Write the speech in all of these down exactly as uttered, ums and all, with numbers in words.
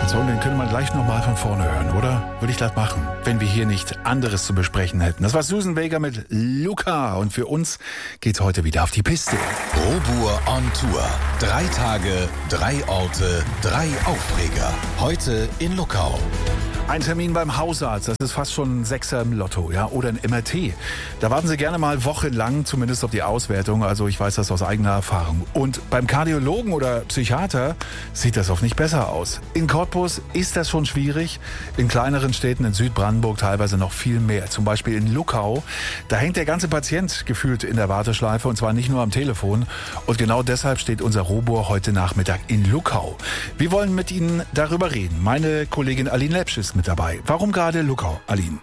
Song, den könnte man gleich nochmal von vorne hören, oder? Würde ich gleich machen, wenn wir hier nicht anderes zu besprechen hätten. Das war Susan Vega mit Luca und für uns geht's heute wieder auf die Piste. Robur on Tour. Drei Tage, drei Orte, drei Aufreger. Heute in Luckau. Ein Termin beim Hausarzt, das ist fast schon ein Sechser im Lotto, ja, oder ein M R T. Da warten Sie gerne mal wochenlang, zumindest auf die Auswertung, also ich weiß das aus eigener Erfahrung. Und beim Kardiologen oder Psychiater sieht das oft nicht besser aus. In Cottbus ist das schon schwierig, in kleineren Städten in Südbrandenburg teilweise noch viel mehr. Zum Beispiel in Luckau, da hängt der ganze Patient gefühlt in der Warteschleife und zwar nicht nur am Telefon. Und genau deshalb steht unser Robur heute Nachmittag in Luckau. Wir wollen mit Ihnen darüber reden. Meine Kollegin Aline Lepsch ist mit dabei. Warum gerade Luckau, Aline?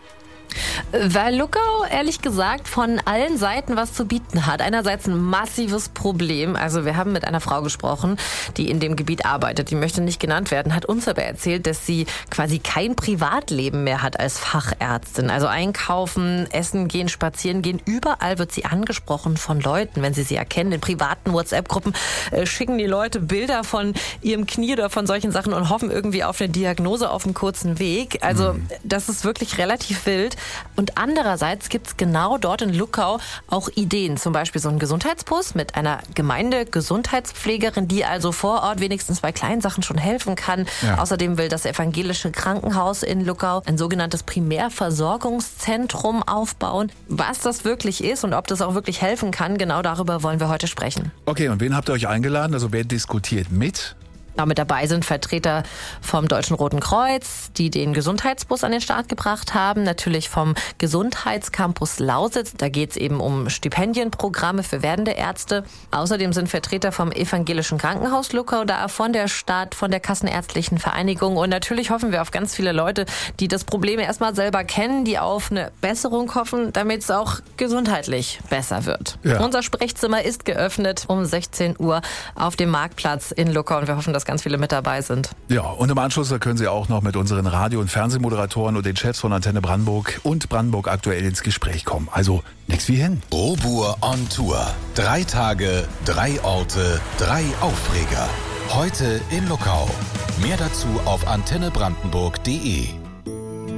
Weil Luckau, ehrlich gesagt, von allen Seiten was zu bieten hat. Einerseits ein massives Problem. Also wir haben mit einer Frau gesprochen, die in dem Gebiet arbeitet. Die möchte nicht genannt werden, hat uns aber erzählt, dass sie quasi kein Privatleben mehr hat als Fachärztin. Also einkaufen, essen gehen, spazieren gehen. Überall wird sie angesprochen von Leuten, wenn sie sie erkennen. In privaten WhatsApp-Gruppen äh, schicken die Leute Bilder von ihrem Knie oder von solchen Sachen und hoffen irgendwie auf eine Diagnose auf einem kurzen Weg. Also mhm. das ist wirklich relativ wild. Und andererseits gibt es genau dort in Luckau auch Ideen. Zum Beispiel so ein Gesundheitsbus mit einer Gemeindegesundheitspflegerin, die also vor Ort wenigstens bei kleinen Sachen schon helfen kann. Ja. Außerdem will das evangelische Krankenhaus in Luckau ein sogenanntes Primärversorgungszentrum aufbauen. Was das wirklich ist und ob das auch wirklich helfen kann, genau darüber wollen wir heute sprechen. Okay, und wen habt ihr euch eingeladen? Also wer diskutiert mit? Auch mit dabei sind Vertreter vom Deutschen Roten Kreuz, die den Gesundheitsbus an den Start gebracht haben. Natürlich vom Gesundheitscampus Lausitz. Da geht es eben um Stipendienprogramme für werdende Ärzte. Außerdem sind Vertreter vom Evangelischen Krankenhaus Luckau da, von der Stadt, von der Kassenärztlichen Vereinigung. Und natürlich hoffen wir auf ganz viele Leute, die das Problem erstmal selber kennen, die auf eine Besserung hoffen, damit es auch gesundheitlich besser wird. Ja. Unser Sprechzimmer ist geöffnet um sechzehn Uhr auf dem Marktplatz in Luckau. Und wir hoffen, dass ganz viele mit dabei sind. Ja, und im Anschluss da können Sie auch noch mit unseren Radio- und Fernsehmoderatoren und den Chefs von Antenne Brandenburg und Brandenburg aktuell ins Gespräch kommen. Also nichts wie hin. Robur on Tour. Drei Tage, drei Orte, drei Aufreger. Heute in Luckau. Mehr dazu auf antenne brandenburg punkt de.